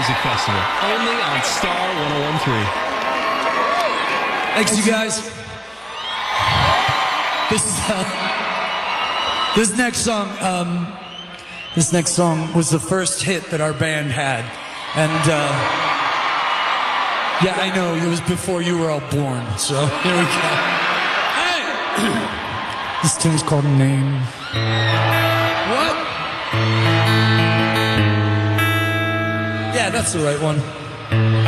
Music Festival. Only on Star 101.3. Thanks, you guys. This next song was the first hit that our band had, and yeah, I know it was before you were all born. So here we go. Hey, this tune's called "Name." What? Yeah, that's the right one.